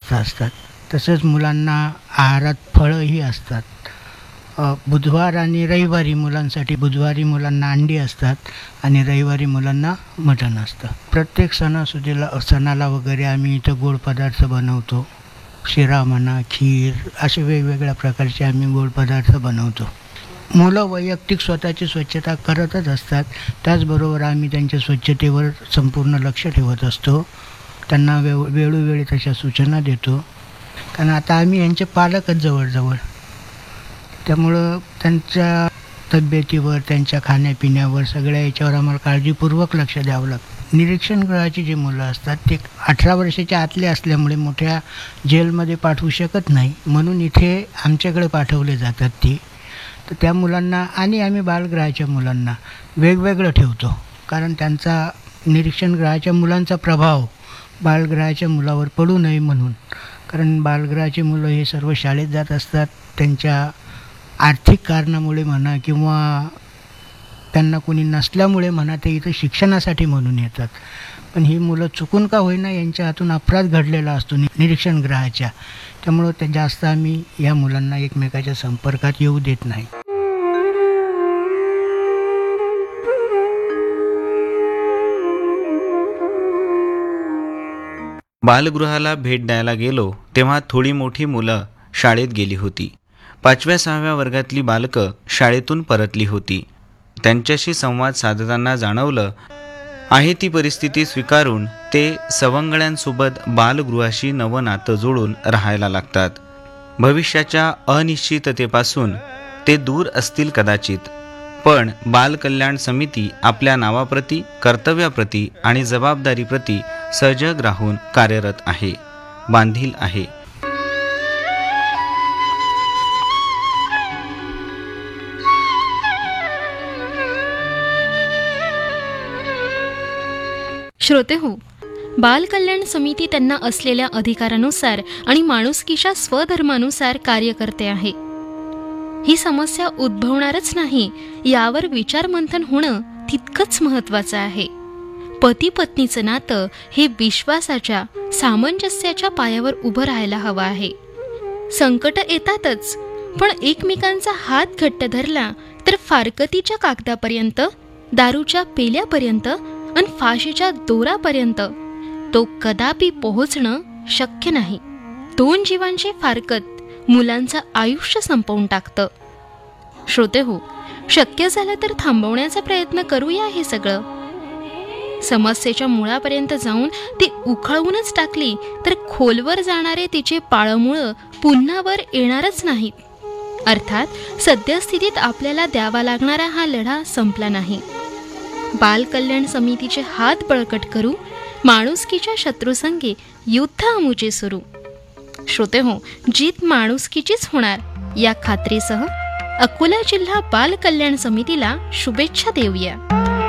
जास्त असतात. तसंच मुलांना आहारात फळंही असतात. बुधवार आणि रविवारी मुलांसाठी, बुधवारी मुलांना अंडी असतात आणि रविवारी मुलांना मटण असतं. प्रत्येक सणाला वगैरे आम्ही इथं गोड पदार्थ बनवतो. शिरा म्हणा, खीर, असे वेगवेगळ्या प्रकारचे आम्ही गोड पदार्थ बनवतो. मुलं वैयक्तिक स्वतःची स्वच्छता करतच असतात. त्याचबरोबर आम्ही त्यांच्या स्वच्छतेवर संपूर्ण लक्ष ठेवत असतो. त्यांना वेळोवेळी तशा सूचना देतो. कारण आता आम्ही यांचे पालकच जवळजवळ. त्यामुळं त्यांच्या तब्येतीवर, त्यांच्या खाण्यापिण्यावर, सगळ्या याच्यावर आम्हाला काळजीपूर्वक लक्ष द्यावं लागतं. निरीक्षण गृहाची जी मुलं असतात ते 18 वर्षाच्या आतले असल्यामुळे मोठ्या जेलमध्ये पाठवू शकत नाही, म्हणून इथे आमच्याकडे पाठवले जातात ती. तर त्या मुलांना आणि आम्ही बालगृहाच्या मुलांना वेगवेगळं ठेवतो, कारण त्यांचा निरीक्षण गृहाच्या मुलांचा प्रभाव बालगृहाच्या मुलावर पडू नये म्हणून. कारण बालगृहाची मुलं हे सर्व शाळेत जात असतात. त्यांच्या आर्थिक कारणामुळे म्हणा किंवा त्यांना कोणी नसल्यामुळे म्हणा ते इथं शिक्षणासाठी म्हणून येतात. पण ही मुलं चुकून का होईना यांच्या हातून अपराध घडलेला असतो निरीक्षण गृहाच्या. त्यामुळं ते जास्त आम्ही या मुलांना एकमेकाच्या संपर्कात येऊ देत नाही. बालगृहाला भेट द्यायला गेलो तेव्हा थोडी मोठी मुलं शाळेत गेली होती. 5व्या-6व्या वर्गातली बालकं शाळेतून परतली होती. त्यांच्याशी संवाद साधताना जाणवलं आहे ती परिस्थिती स्वीकारून ते सवंगड्यांसोबत बालगृहाशी नवं नातं जोडून राहायला लागतात. भविष्याच्या अनिश्चिततेपासून ते दूर असतील कदाचित, पण बालकल्याण समिती आपल्या नावाप्रती, कर्तव्याप्रती आणि जबाबदारीप्रती सजग राहून कार्यरत आहे, बांधील आहे. श्रोते हो, बालकल्याण समिती त्यांना असलेल्या अधिकारानुसार आणि माणुसकीच्या स्वधर्मानुसार कार्य करते आहे. ही समस्या उद्भवणारच नाही यावर विचारमंथन होणं तितकंच महत्त्वाचं आहे. पती पत्नीचं नातं हे विश्वासाच्या, सामंजस्याच्या पायावर उभं राहायला हवं आहे. संकट येतातच, पण एकमेकांचा हात घट्ट धरला तर फारकतीच्या कागदापर्यंत, दारूच्या पेल्यापर्यंत आणि फाशीच्या दोरापर्यंत तो कदापि पोहोचणं शक्य नाही. 2 जीवांची फारकत मुलांचं आयुष्य संपवून टाकतं. श्रोते हो, शक्य झालं तर थांबवण्याचा प्रयत्न करूया हे सगळं. समस्येच्या मुळापर्यंत जाऊन ती उखळूनच टाकली तर खोलवर जाणारे तिचे पाळमुळं पुन्हा वर येणारच नाहीत. अर्थात सद्यस्थितीत आपल्याला द्यावा लागणारा हा लढा संपला नाही. बालकल्याण समितीचे हात बळकट करू, माणुसकीच्या शत्रुसंगे युद्ध आमुचे सुरू. श्रोते हो, जीत माणुसकीचीच होणार या खात्रीसह अकोला जिल्हा बालकल्याण समितीला शुभेच्छा देऊया.